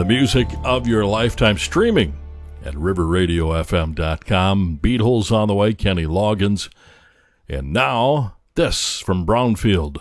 The music of your lifetime, streaming at riverradiofm.com. Beatles on the way, Kenny Loggins. And now, this from Brownfield.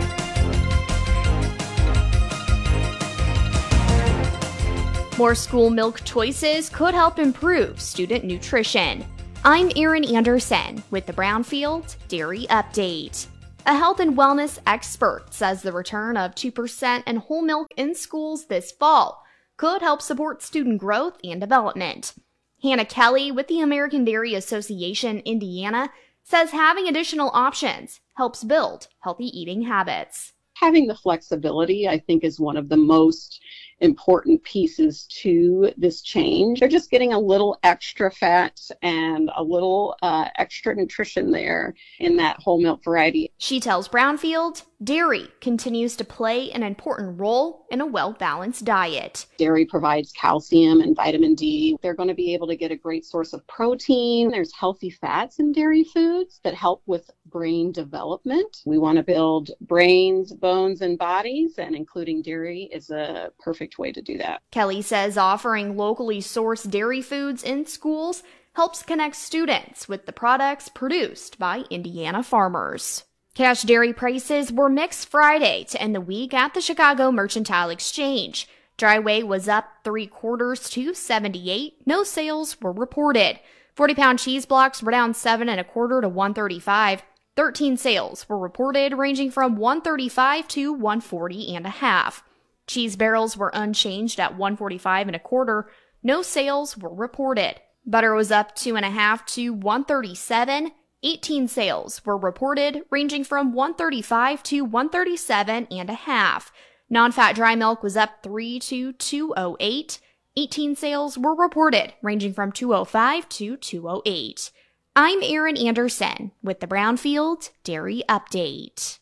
More school milk choices could help improve student nutrition. I'm Erin Anderson with the Brownfield Dairy Update. A health and wellness expert says the return of 2% and whole milk in schools this fall could help support student growth and development. Hannah Kelly with the American Dairy Association Indiana says having additional options helps build healthy eating habits. Having the flexibility, I think, is one of the most important pieces to this change. They're just getting a little extra fat and a little extra nutrition there in that whole milk variety. She tells Brownfield, dairy continues to play an important role in a well-balanced diet. Dairy provides calcium and vitamin D. They're going to be able to get a great source of protein. There's healthy fats in dairy foods that help with brain development. We want to build brains, bones, and bodies, and including dairy is a perfect way to do that. Kelly says offering locally sourced dairy foods in schools helps connect students with the products produced by Indiana farmers. Cash dairy prices were mixed Friday to end the week at the Chicago Mercantile Exchange. Dry whey was up 3/4 to 78. No sales were reported. 40-pound cheese blocks were down 7 1/4 to 135. 13 sales were reported, ranging from 135 to 140 1/2. Cheese barrels were unchanged at 145 1/4. No sales were reported. Butter was up 2 1/2 to 137. 18 sales were reported, ranging from 135 to 137 1/2. Non-fat dry milk was up 3 to 208. 18 sales were reported, ranging from 205 to 208. I'm Erin Anderson with the Brownfield Dairy Update.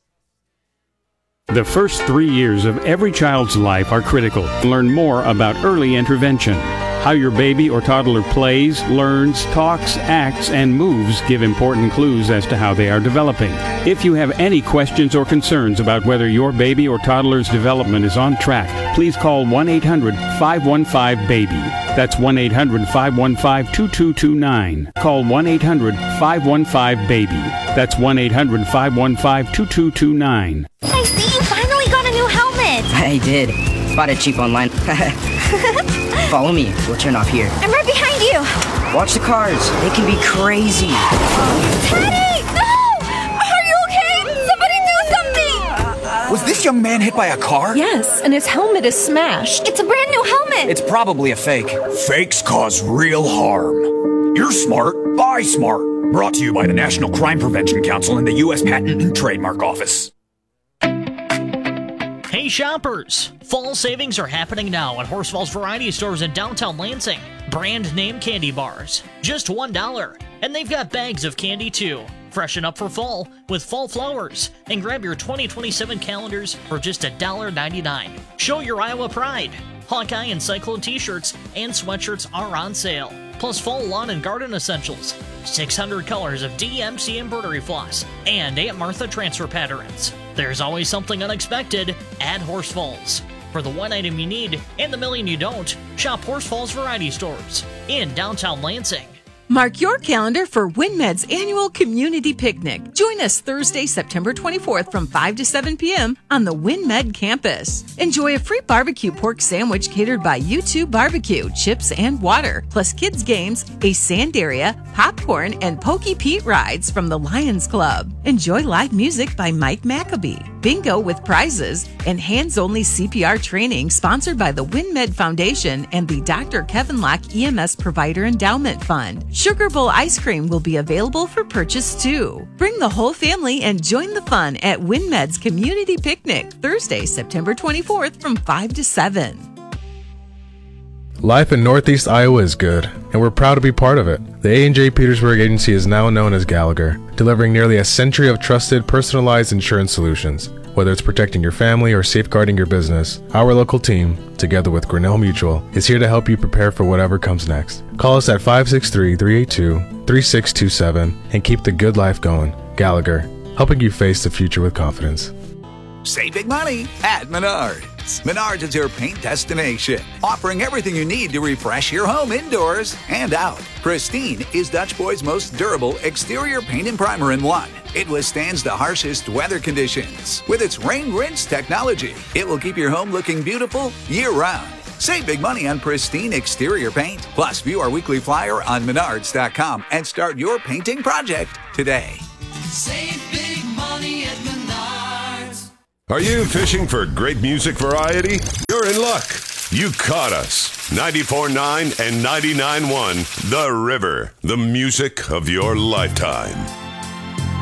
The first 3 years of every child's life are critical. Learn more about early intervention. How your baby or toddler plays, learns, talks, acts, and moves give important clues as to how they are developing. If you have any questions or concerns about whether your baby or toddler's development is on track, please call 1-800-515-BABY. That's 1-800-515-2229. Call 1-800-515-BABY. That's 1-800-515-2229. Hey, Steve, you finally got a new helmet! I did. Bought it cheap online. Follow me. We'll turn off here. I'm right behind you! Watch the cars. They can be crazy. Teddy! No! Are you okay? Somebody do something! Was this young man hit by a car? Yes, and his helmet is smashed. It's a brand new helmet! It's probably a fake. Fakes cause real harm. You're smart. Buy smart. Brought to you by the National Crime Prevention Council and the U.S. Patent and Trademark Office. Hey shoppers! Fall savings are happening now at Horsfall's Variety Stores in downtown Lansing. Brand name candy bars, just $1. And they've got bags of candy too. Freshen up for fall with fall flowers and grab your 2027 calendars for just $1.99. Show your Iowa pride. Hawkeye and Cyclone t-shirts and sweatshirts are on sale. Plus fall lawn and garden essentials, 600 colors of DMC embroidery floss, and Aunt Martha transfer patterns. There's always something unexpected at Horsfalls. For the one item you need and the million you don't, shop Horsfalls Variety Stores in downtown Lansing. Mark your calendar for WinMed's annual community picnic. Join us Thursday, September 24th from 5 to 7 p.m. on the WinMed campus. Enjoy a free barbecue pork sandwich catered by U2 Barbecue, chips and water, plus kids games, a sand area, popcorn, and Pokey Pete rides from the Lions Club. Enjoy live music by Mike Maccabee, bingo with prizes, and hands-only CPR training sponsored by the WinMed Foundation and the Dr. Kevin Locke EMS Provider Endowment Fund. Sugar Bowl ice cream will be available for purchase too. Bring the whole family and join the fun at WinMed's Community Picnic, Thursday, September 24th from 5 to 7. Life in Northeast Iowa is good, and we're proud to be part of it. The A&J Petersburg Agency is now known as Gallagher, delivering nearly a century of trusted, personalized insurance solutions. Whether it's protecting your family or safeguarding your business, our local team, together with Grinnell Mutual, is here to help you prepare for whatever comes next. Call us at 563-382-3627 and keep the good life going. Gallagher, helping you face the future with confidence. Save big money at Menard. Menards. Menards is your paint destination, offering everything you need to refresh your home indoors and out. Pristine is Dutch Boy's most durable exterior paint and primer in one. It withstands the harshest weather conditions. With its rain rinse technology, it will keep your home looking beautiful year-round. Save big money on Pristine exterior paint. Plus, view our weekly flyer on Menards.com and start your painting project today. Save big money at Menards. Are you fishing for great music variety? You're in luck. You caught us. 94.9 and 99.1 The River, the music of your lifetime.